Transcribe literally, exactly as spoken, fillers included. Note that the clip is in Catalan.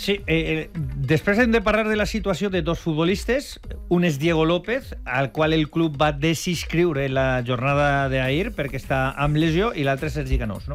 Sí, eh, després hem de parlar de la situació de dos futbolistes. Un és Diego López, al qual el club va desinscriure la jornada d'ahir perquè està amb lesió, i l'altre és Sergi Canós, no?